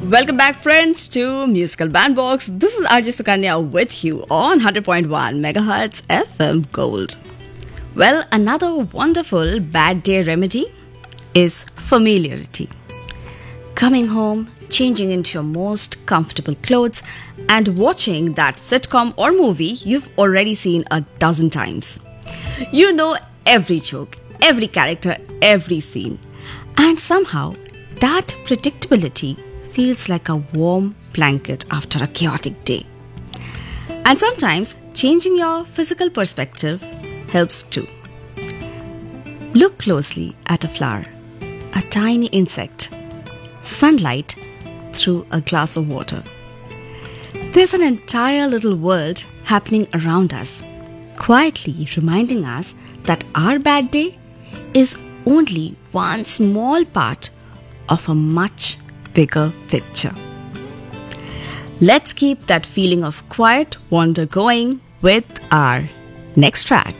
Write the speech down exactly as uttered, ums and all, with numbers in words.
Welcome back, friends, to Musical Bandbox. This is R J Sukanya with you on one hundred point one megahertz F M Gold. Well, another wonderful bad day remedy is familiarity. Coming home, changing into your most comfortable clothes, and watching that sitcom or movie you've already seen a dozen times. You know every joke, every character, every scene. And somehow, that predictability feels like a warm blanket after a chaotic day. And sometimes, changing your physical perspective helps too. Look closely at a flower, a tiny insect, sunlight through a glass of water. There's an entire little world happening around us, quietly reminding us that our bad day is only one small part of a much bigger picture. Let's keep that feeling of quiet wonder going with our next track.